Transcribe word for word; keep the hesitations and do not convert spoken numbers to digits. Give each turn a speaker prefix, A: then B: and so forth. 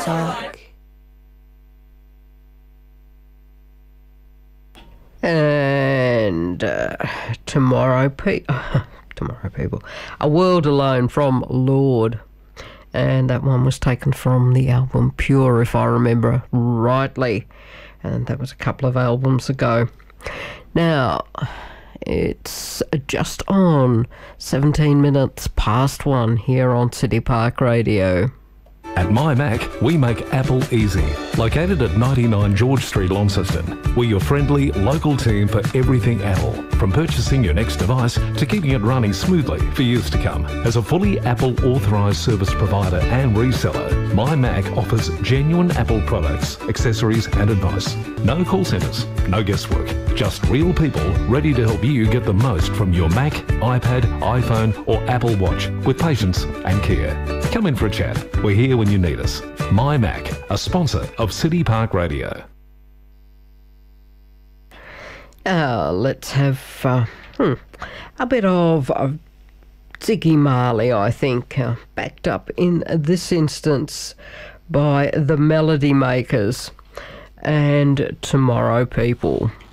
A: suck.
B: And uh, tomorrow, pe- tomorrow, people, A World Alone from Lord. And that one was taken from the album Pure, if I remember rightly. And that was a couple of albums ago. Now, it's just on seventeen minutes past one here on City Park Radio.
C: At My Mac, we make Apple easy. Located at ninety-nine George Street, Launceston, we're your friendly, local team for everything Apple. From purchasing your next device to keeping it running smoothly for years to come. As a fully Apple authorised service provider and reseller, My Mac offers genuine Apple products, accessories and advice. No call centres, no guesswork. Just real people ready to help you get the most from your Mac, iPad, iPhone or Apple Watch with patience and care. Come in for a chat. We're here when you need us. My Mac, a sponsor of City Park Radio.
B: Uh, let's have uh, hmm, a bit of uh, Ziggy Marley, I think, uh, backed up in this instance by the Melody Makers and Tomorrow People.